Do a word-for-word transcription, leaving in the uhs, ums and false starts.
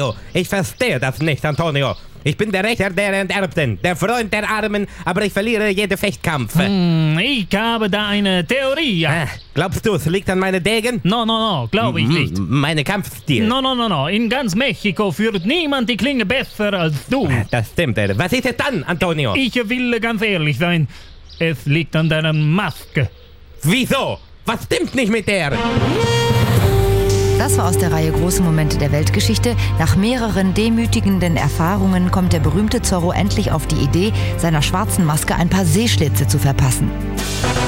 Antonio, ich verstehe das nicht, Antonio. Ich bin der Rächer der Enterbten, der Freund der Armen, aber ich verliere jeden Fechtkampf. Hm, ich habe da eine Theorie. Ah, glaubst du, es liegt an meinen Degen? No, no, no, glaube ich nicht. M- Meine Kampfstil? No, no, no, no. In ganz Mexiko führt niemand die Klinge besser als du. Das stimmt. äh, Was ist es dann, Antonio? Ich will ganz ehrlich sein. Es liegt an deiner Maske. Wieso? Was stimmt nicht mit der? Das war aus der Reihe Große Momente der Weltgeschichte. Nach mehreren demütigenden Erfahrungen kommt der berühmte Zorro endlich auf die Idee, seiner schwarzen Maske ein paar Seeschlitze zu verpassen.